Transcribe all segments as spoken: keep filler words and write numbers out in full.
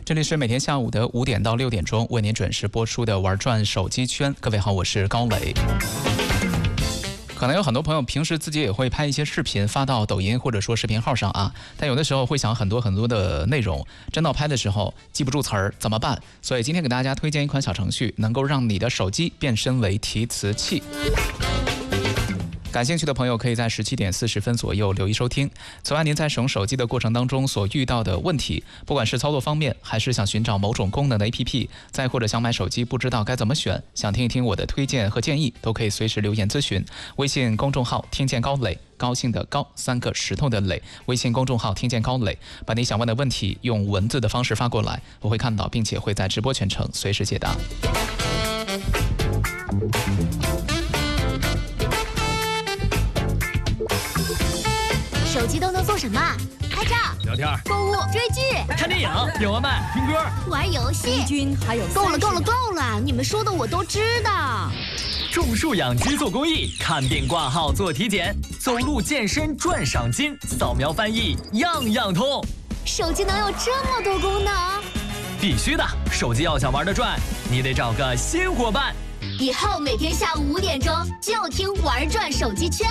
这里是每天下午的五点到六点钟为您准时播出的玩转手机圈。各位好，我是高磊。可能有很多朋友平时自己也会拍一些视频发到抖音或者说视频号上啊，但有的时候会想很多很多的内容，真到拍的时候记不住词儿怎么办？所以今天给大家推荐一款小程序，能够让你的手机变身为提词器。感兴趣的朋友可以在十七点四十分左右留意收听。此外，您在使用手机的过程当中所遇到的问题，不管是操作方面，还是想寻找某种功能的 A P P， 再或者想买手机不知道该怎么选，想听一听我的推荐和建议，都可以随时留言咨询。微信公众号听见高磊，高兴的高，三个石头的磊。微信公众号听见高磊，把你想问的问题用文字的方式发过来，我会看到，并且会在直播全程随时解答。 手机都能做什么？拍照、 聊天、 购物、追剧、 看电影、点外卖、听歌、 玩游戏。 君还有够了，够了，够了！你们说的我都知道。 种树养鸡做公益，看病挂号做体检，走路健身赚赏金，扫描翻译样样通。 手机能有这么多功能？ 必须的！手机要想玩得转，你得找个新伙伴。 以后每天下午五点钟就听玩转手机圈。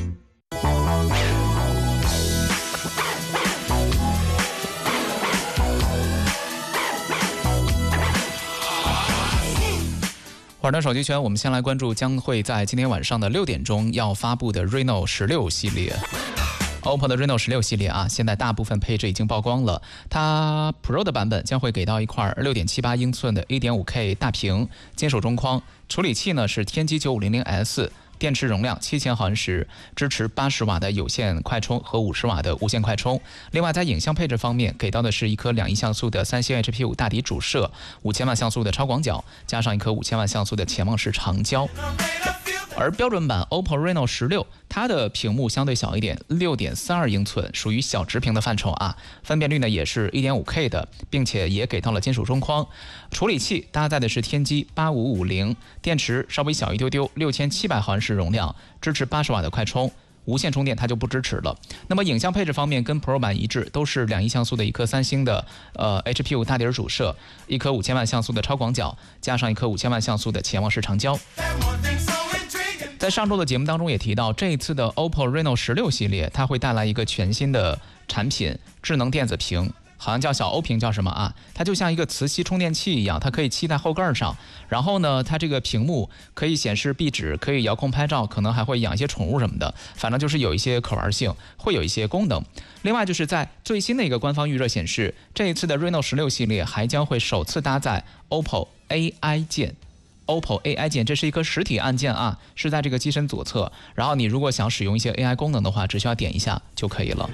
玩转手机圈，我们先来关注将会在今天晚上的六点钟要发布的 Reno 十六系列。O P P O 的 Reno 十六系列啊，现在大部分配置已经曝光了。它 Pro 的版本将会给到一块 六点七八英寸的 一点五K 大屏，金属中框，处理器呢是天玑九五零零 S。电池容量七千毫安时，支持八十瓦的有线快充和五十瓦的无线快充。另外，在影像配置方面，给到的是一颗两亿像素的三星 H P 五大底主摄，五千万像素的超广角，加上一颗五千万像素的潜望式长焦。而标准版 O P P O Reno 十六，它的屏幕相对小一点， 六点三二英寸，属于小直屏的范畴啊。分辨率呢也是 一点五K 的，并且也给到了金属中框。处理器搭载的是天玑八五五零，电池稍微小一丢丢，六千七百毫安时容量，支持八十瓦的快充。无线充电它就不支持了。那么影像配置方面跟 Pro 版一致，都是两亿像素的一颗三星的呃 H P 五大底主摄，一颗五千万像素的超广角，加上一颗五千万像素的潜望式长焦。在上周的节目当中也提到，这一次的 O P P O Reno 十六系列，它会带来一个全新的产品——智能电子屏。好像叫小欧屏，叫什么啊？它就像一个磁吸充电器一样，它可以系在后盖上。然后呢，它这个屏幕可以显示壁纸，可以遥控拍照，可能还会养一些宠物什么的。反正就是有一些可玩性，会有一些功能。另外就是在最新的一个官方预热显示，这一次的 Reno 十六系列还将会首次搭载 O P P O A I 键。O P P O A I 键，这是一个实体按键啊，是在这个机身左侧。然后你如果想使用一些 A I 功能的话，只需要点一下就可以了。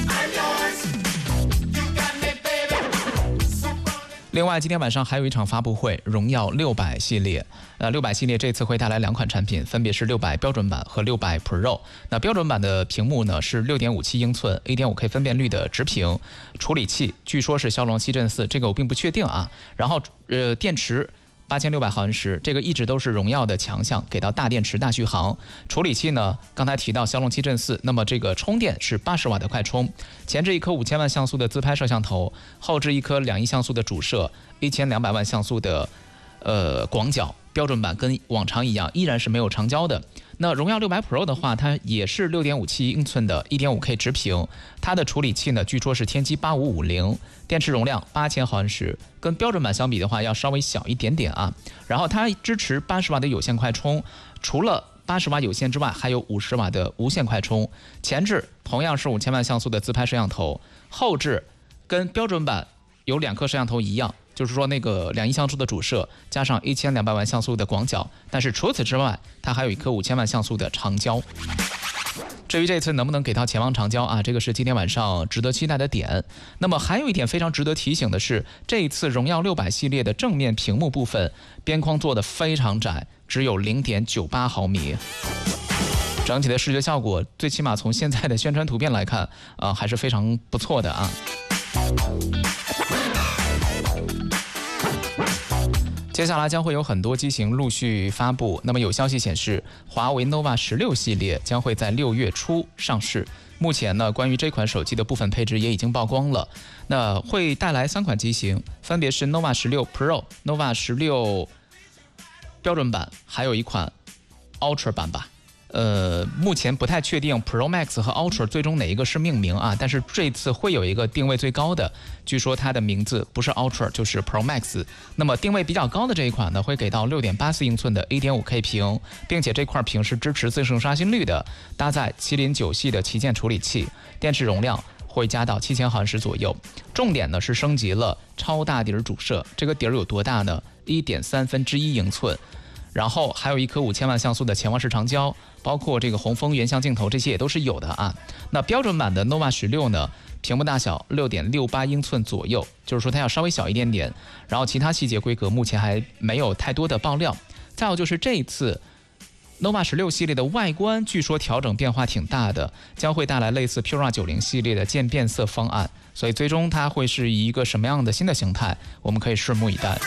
另外，今天晚上还有一场发布会，荣耀六百系列。呃，六百系列这次会带来两款产品，分别是六百标准版和六百 Pro。那标准版的屏幕呢是 六点五七英寸 一点五K 分辨率的直屏，处理器据说是骁龙七 Gen 四，这个我并不确定啊。然后呃，电池八千六百毫安时，这个一直都是荣耀的强项，给到大电池大续航。处理器呢，刚才提到骁龙七 Gen 四，那么这个充电是八十瓦的快充，前置一颗五千万像素的自拍摄像头，后置一颗两亿像素的主摄，一千两百万像素的呃广角。标准版跟往常一样，依然是没有长焦的。那荣耀六百 Pro 的话，它也是 六点五七英寸的 一点五K 直屏，它的处理器呢，据说是天玑八五五零，电池容量八千毫安时，跟标准版相比的话要稍微小一点点啊。然后它支持八十瓦的有线快充，除了八十瓦有线之外，还有五十瓦的无线快充。前置同样是五千万像素的自拍摄像头，后置跟标准版有两颗摄像头一样。就是说那个两亿像素的主摄加上一千两百万像素的广角，但是除此之外，它还有一颗五千万像素的长焦。至于这次能不能给到潜望长焦啊，这个是今天晚上值得期待的点。那么还有一点非常值得提醒的是，这一次荣耀六百系列的正面屏幕部分边框做的非常窄，只有 零点九八毫米。整体的视觉效果，最起码从现在的宣传图片来看，啊、呃，还是非常不错的啊。 接下来将会有很多机型陆续发布。那么有消息显示，华为 nova 十六系列将会在六月初上市。目前呢，关于这款手机的部分配置也已经曝光了。那会带来三款机型，分别是 nova 十六 Pro、nova 十六标准版，还有一款 Ultra 版吧。呃，目前不太确定 Pro Max 和 Ultra 最终哪一个是命名啊，但是这次会有一个定位最高的，据说它的名字不是 Ultra 就是 Pro Max。那么定位比较高的这一款呢，会给到 六点八四英寸的 一点五 K 屏，并且这块屏是支持自适应刷新率的，搭载麒麟九系的旗舰处理器，电池容量会加到七千毫安时左右。重点呢是升级了超大底主摄，这个底有多大呢？ 一点三分之一英寸。然后还有一颗五千万像素的潜望式长焦，包括这个红枫原像镜头，这些也都是有的啊。那标准版的 nova 十六呢，屏幕大小 六点六八英寸左右，就是说它要稍微小一点点。然后其他细节规格目前还没有太多的爆料。再有就是这一次 nova 十六系列的外观，据说调整变化挺大的，将会带来类似 Pura 九零系列的渐变色方案。所以最终它会是一个什么样的新的形态，我们可以拭目以待。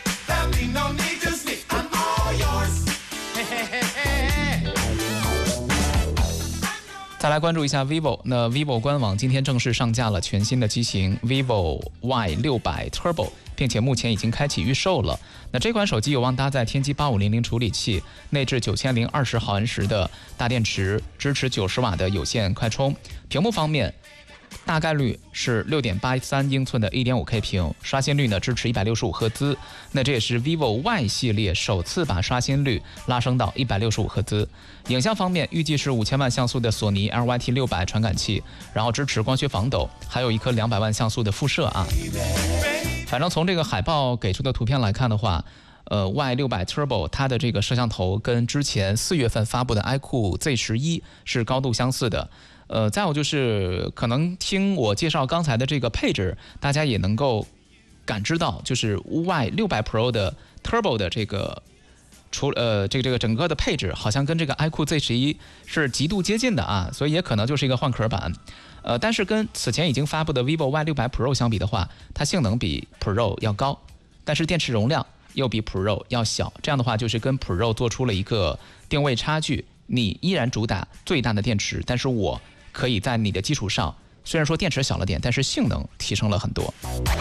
再来关注一下 vivo， 那 vivo 官网今天正式上架了全新的机型 vivo Y 六百 Turbo， 并且目前已经开启预售了。那这款手机有望搭载天玑八五零零处理器，内置九千零二十毫安时的大电池，支持九十瓦的有线快充。屏幕方面，大概率是 六点八三英寸的 一点五 K 屏，刷新率呢支持一百六十五赫兹。那这也是 vivo Y 系列首次把刷新率拉升到一百六十五赫兹。影像方面，预计是五千万像素的索尼 L Y T 六百传感器，然后支持光学防抖，还有一颗两百万像素的副摄啊。反正从这个海报给出的图片来看的话，呃 Y 六百 Turbo 它的这个摄像头跟之前四月份发布的 iQOO Z 十一是高度相似的。呃，再有就是可能听我介绍刚才的这个配置，大家也能够感知到，就是 Y 六百 Pro 的 Turbo 的这个除呃这个这个整个的配置，好像跟这个 iQOO Z 十一是极度接近的啊，所以也可能就是一个换壳版。呃，但是跟此前已经发布的 vivo Y 六百 Pro 相比的话，它性能比 Pro 要高，但是电池容量又比 Pro 要小，这样的话就是跟 Pro 做出了一个定位差距。你依然主打最大的电池，但是我可以在你的基础上，虽然说电池小了点，但是性能提升了很多。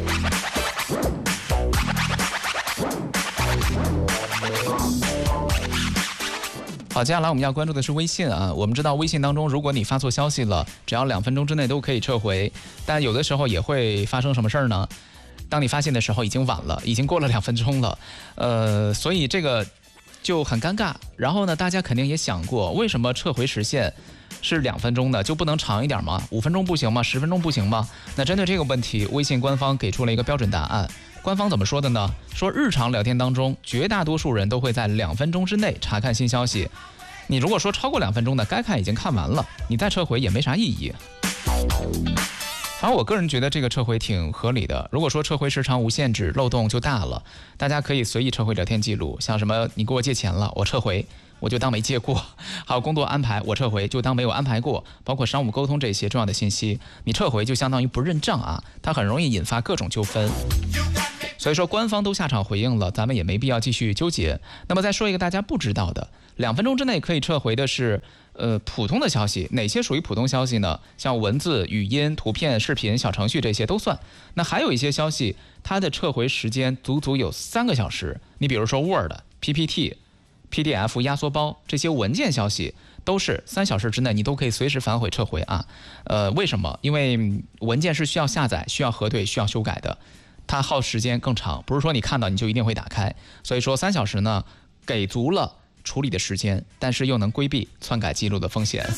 好，接下来我们要关注的是微信啊。我们知道微信当中，如果你发错消息了，只要两分钟之内都可以撤回，但有的时候也会发生什么事儿呢？当你发现的时候已经晚了，已经过了两分钟了，呃，所以这个就很尴尬。然后呢，大家肯定也想过，为什么撤回时限是两分钟呢？就不能长一点吗？五分钟不行吗？十分钟不行吗？那针对这个问题，微信官方给出了一个标准答案。官方怎么说的呢？说日常聊天当中，绝大多数人都会在两分钟之内查看新消息。你如果说超过两分钟的，该看已经看完了，你再撤回也没啥意义。反正我个人觉得这个撤回挺合理的。如果说撤回时长无限制，漏洞就大了。大家可以随意撤回聊天记录，像什么你给我借钱了，我撤回，我就当没借过；还有工作安排，我撤回就当没有安排过，包括商务沟通这些重要的信息，你撤回就相当于不认账啊，它很容易引发各种纠纷。所以说官方都下场回应了，咱们也没必要继续纠结。那么再说一个大家不知道的，两分钟之内可以撤回的是呃普通的消息。哪些属于普通消息呢？像文字、语音、图片、视频、小程序这些都算。那还有一些消息，它的撤回时间足足有三个小时。你比如说 Word、P P T、P D F 压缩包这些文件消息，都是三小时之内你都可以随时反悔撤回啊。呃，为什么？因为文件是需要下载、需要核对、需要修改的。它耗时间更长，不是说你看到你就一定会打开，所以说三小时呢，给足了处理的时间，但是又能规避篡改记录的风险。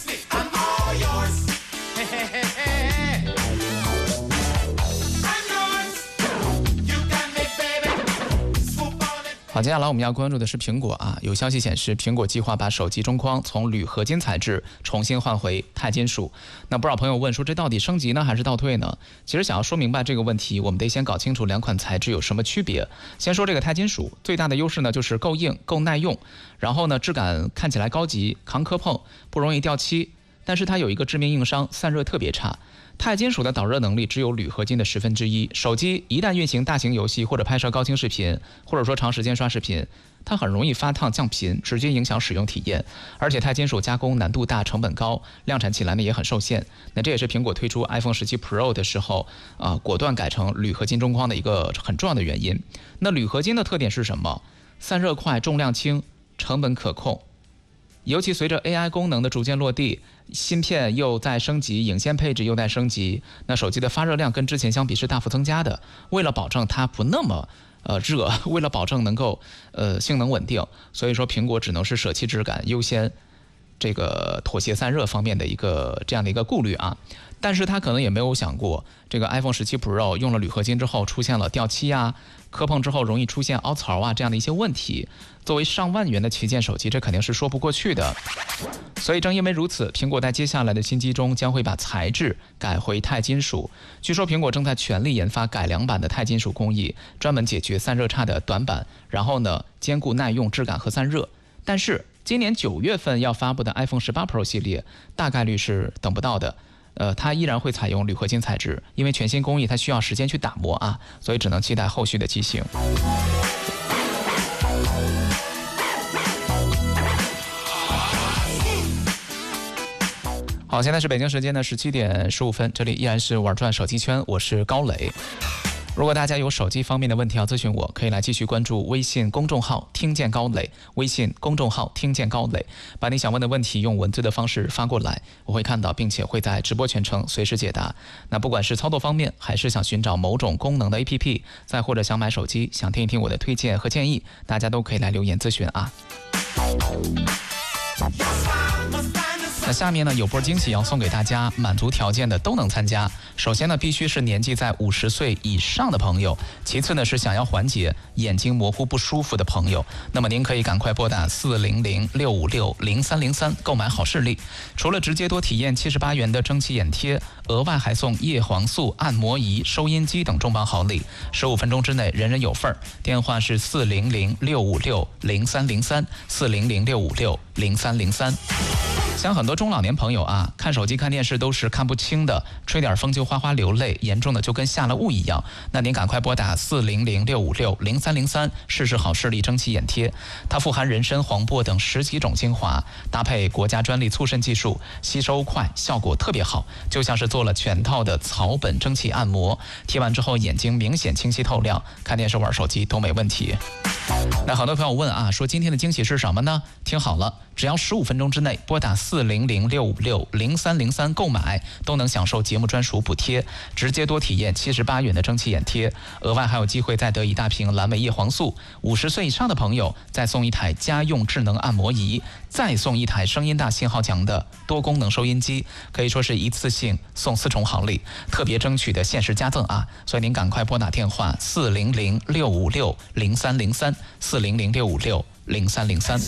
好，接下来我们要关注的是苹果啊，有消息显示，苹果计划把手机中框从铝合金材质重新换回钛金属。那不少朋友问说，这到底升级呢，还是倒退呢？其实想要说明白这个问题，我们得先搞清楚两款材质有什么区别。先说这个钛金属，最大的优势呢就是够硬、够耐用，然后呢质感看起来高级，抗磕碰，不容易掉漆。但是它有一个致命硬伤，散热特别差。 钛金属的导热能力只有铝合金的十分之一。手机一旦运行大型游戏或者拍摄高清视频，或者说长时间刷视频，它很容易发烫降频，直接影响使用体验。而且钛金属加工难度大，成本高，量产起来呢也很受限。那这也是苹果推出 iPhone 十七 Pro 的时候啊、呃，果断改成铝合金中框的一个很重要的原因。那铝合金的特点是什么？散热快，重量轻，成本可控。尤其随着 A I 功能的逐渐落地，芯片又在升级，影线配置又在升级，那手机的发热量跟之前相比是大幅增加的。为了保证它不那么呃热，为了保证能够呃性能稳定，所以说苹果只能是舍弃质感，优先这个妥协散热方面的一个这样的一个顾虑啊。但是他可能也没有想过，这个 iPhone 十七 Pro 用了铝合金之后出现了掉漆啊，磕碰之后容易出现凹槽啊这样的一些问题。作为上万元的旗舰手机，这肯定是说不过去的。所以正因为如此，苹果在接下来的新机中将会把材质改回钛金属。据说苹果正在全力研发改良版的钛金属工艺，专门解决散热差的短板，然后呢兼顾耐用、质感和散热。但是今年九月份要发布的 iPhone 十八 Pro 系列大概率是等不到的。呃，它依然会采用铝合金材质，因为全新工艺它需要时间去打磨啊，所以只能期待后续的机型。好，现在是北京时间的十七点十五分，这里依然是玩转手机圈，我是高磊。如果大家有手机方面的问题要咨询我，可以来继续关注微信公众号听见高磊，微信公众号听见高磊，把你想问的问题用文字的方式发过来，我会看到，并且会在直播全程随时解答。那不管是操作方面，还是想寻找某种功能的 A P P， 再或者想买手机，想听一听我的推荐和建议，大家都可以来留言咨询啊。那下面呢有波惊喜要送给大家，满足条件的都能参加。首先呢必须是年纪在五十岁以上的朋友，其次呢是想要缓解眼睛模糊不舒服的朋友。那么您可以赶快拨打四零零六五六零三零三购买好视力。除了直接多体验七十八元的蒸汽眼贴，额外还送叶黄素按摩仪、收音机等重磅好礼。十五分钟之内人人有份。电话是四零零六五六零三零三四零零六五六零三零三。像很多中老年朋友啊，看手机看电视都是看不清的，吹点风就哗哗流泪，严重的就跟下了雾一样。那您赶快拨打四零零六五六零三零三试试好视力蒸汽眼贴。它富含人参、黄柏等十几种精华，搭配国家专利促渗技术，吸收快，效果特别好，就像是做了全套的草本蒸汽按摩。贴完之后眼睛明显清晰透亮，看电视玩手机都没问题。那很多朋友问啊，说今天的惊喜是什么呢？听好了，只要十五分钟之内拨打四零零六五六零三零三购买，都能享受节目专属补贴，直接多体验七十八元的蒸汽眼贴，额外还有机会再得一大瓶蓝莓叶黄素。五十岁以上的朋友再送一台家用智能按摩仪，再送一台声音大、信号强的多功能收音机，可以说是一次性送四重好礼，特别争取的限时加赠啊！所以您赶快拨打电话四零零六五六零三零三四零零六五六零三零三。